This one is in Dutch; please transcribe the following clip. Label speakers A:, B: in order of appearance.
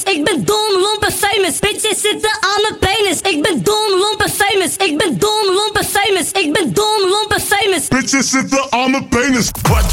A: Ik ben dom, lomp en famous. Bitches zitten aan mijn penis. Ik ben dom, lomp en famous. Ik ben dom, lomp en famous. Ik ben dom, lomp en famous.
B: Bitches zitten aan mijn penis. Wat?